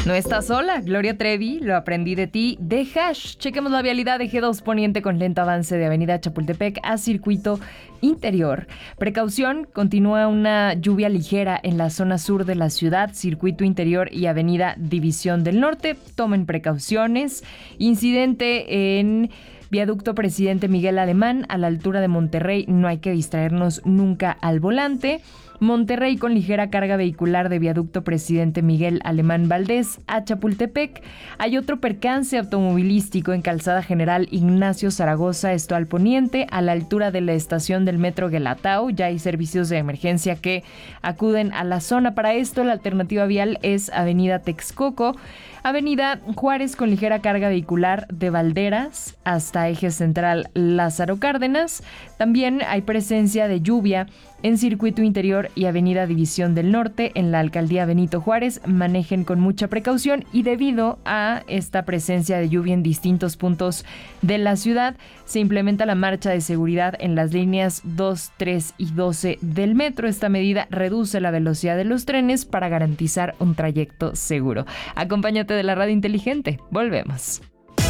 No estás sola, Gloria Trevi, lo aprendí de ti, de Hash. Chequemos la vialidad de G2 Poniente con lento avance de Avenida Chapultepec a Circuito Interior. Precaución, continúa una lluvia ligera en la zona sur de la ciudad, Circuito Interior y Avenida División del Norte. Tomen precauciones. Incidente en Viaducto Presidente Miguel Alemán, a la altura de Monterrey. No hay que distraernos nunca al volante. Monterrey con ligera carga vehicular de Viaducto Presidente Miguel Alemán Valdés a Chapultepec. Hay otro percance automovilístico en Calzada General Ignacio Zaragoza, esto al poniente, a la altura de la estación del Metro Guelatao. Ya hay servicios de emergencia que acuden a la zona. Para esto, la alternativa vial es Avenida Texcoco. Avenida Juárez con ligera carga vehicular de Valderas hasta Eje Central Lázaro Cárdenas. También hay presencia de lluvia en Circuito Interior y Avenida División del Norte en la Alcaldía Benito Juárez. Manejen con mucha precaución y debido a esta presencia de lluvia en distintos puntos de la ciudad, se implementa la marcha de seguridad en las líneas 2, 3 y 12 del metro. Esta medida reduce la velocidad de los trenes para garantizar un trayecto seguro. Acompáñate de la radio inteligente. Volvemos.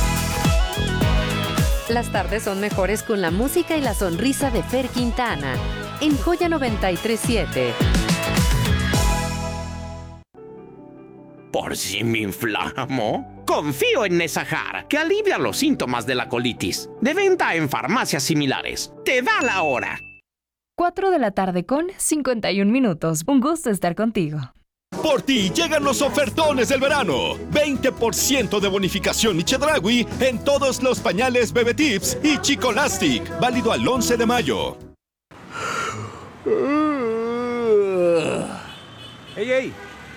Las tardes son mejores con la música y la sonrisa de Fer Quintana en Joya 93.7. ¿Por si me inflamo? Confío en Nesajar, que alivia los síntomas de la colitis. De venta en farmacias similares. Te da la hora. 4 de la tarde con 51 minutos. Un gusto estar contigo. Por ti llegan los ofertones del verano. 20% de bonificación y Chedraui en todos los pañales Bebe Tips y Chicolastic. Válido al 11 de mayo. ¡Ey!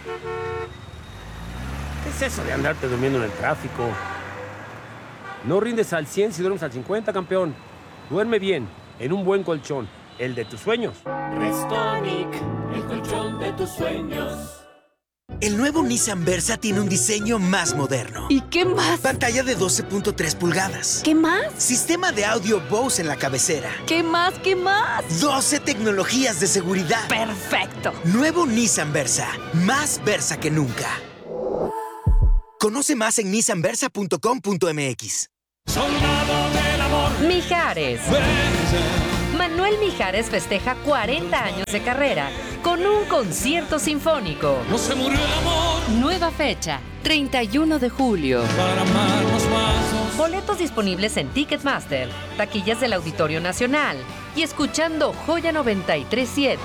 ¿Qué es eso de andarte durmiendo en el tráfico? No rindes al 100 si duermes al 50, campeón. Duerme bien, en un buen colchón, el de tus sueños. Restonic, el colchón de tus sueños. El nuevo Nissan Versa tiene un diseño más moderno. ¿Y qué más? Pantalla de 12.3 pulgadas. ¿Qué más? Sistema de audio Bose en la cabecera. ¿Qué más? ¿Qué más? 12 tecnologías de seguridad. ¡Perfecto! Nuevo Nissan Versa. Más Versa que nunca. Conoce más en nissanversa.com.mx. Soldado del amor. Mijares. Manuel Mijares festeja 40 años de carrera con un concierto sinfónico. No se murió el amor. Nueva fecha, 31 de julio. Para amarnos más. Boletos disponibles en Ticketmaster, taquillas del Auditorio Nacional y escuchando Joya 93.7.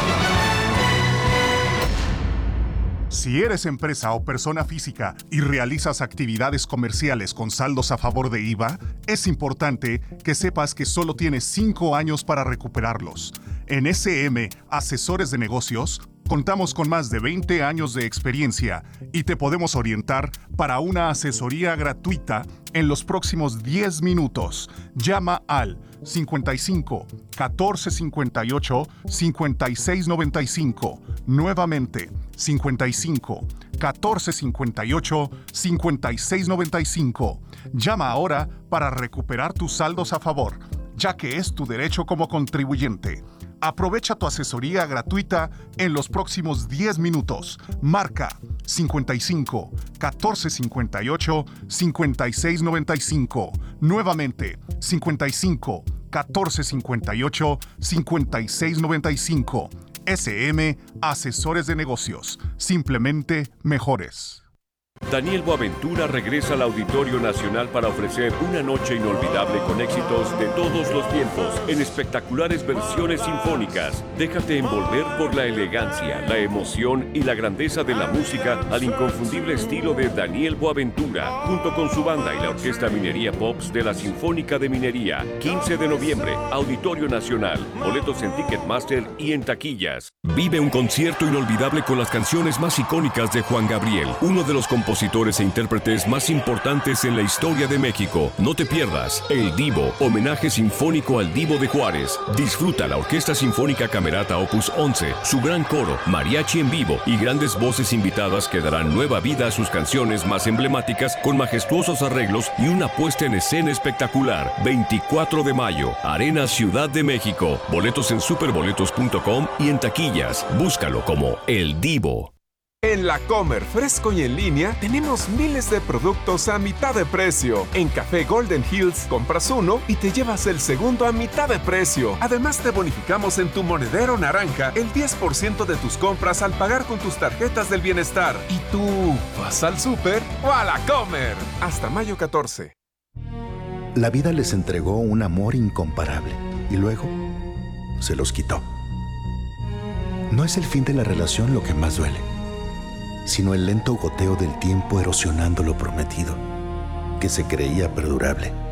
Si eres empresa o persona física y realizas actividades comerciales con saldos a favor de IVA, es importante que sepas que solo tienes 5 años para recuperarlos. En SM Asesores de Negocios, contamos con más de 20 años de experiencia y te podemos orientar para una asesoría gratuita en los próximos 10 minutos. Llama al 55 14 58 56 95. Nuevamente, 55 14 58 56 95. Llama ahora para recuperar tus saldos a favor, ya que es tu derecho como contribuyente. Aprovecha tu asesoría gratuita en los próximos 10 minutos. Marca 55 14 58 56 95. Nuevamente, 55 14 58 56 95. SM Asesores de Negocios. Simplemente mejores. Daniel Boaventura regresa al Auditorio Nacional para ofrecer una noche inolvidable con éxitos de todos los tiempos en espectaculares versiones sinfónicas. Déjate envolver por la elegancia, la emoción y la grandeza de la música al inconfundible estilo de Daniel Boaventura, junto con su banda y la Orquesta Minería Pops de la Sinfónica de Minería. 15 de noviembre, Auditorio Nacional. Boletos en Ticketmaster y en taquillas. Vive un concierto inolvidable con las canciones más icónicas de Juan Gabriel, uno de los compositores e intérpretes más importantes en la historia de México. No te pierdas El Divo, homenaje sinfónico al Divo de Juárez. Disfruta la Orquesta Sinfónica Camerata Opus 11, su gran coro, mariachi en vivo y grandes voces invitadas que darán nueva vida a sus canciones más emblemáticas con majestuosos arreglos y una puesta en escena espectacular. 24 de mayo, Arena Ciudad de México. Boletos en superboletos.com y en taquillas. Búscalo como El Divo. En La Comer, fresco y en línea, tenemos miles de productos a mitad de precio. En Café Golden Hills, compras uno y te llevas el segundo a mitad de precio. Además, te bonificamos en tu monedero naranja el 10% de tus compras al pagar con tus tarjetas del bienestar. ¿Y tú vas al súper o a La Comer? Hasta mayo 14. La vida les entregó un amor incomparable y luego se los quitó. No es el fin de la relación lo que más duele, sino el lento goteo del tiempo erosionando lo prometido, que se creía perdurable.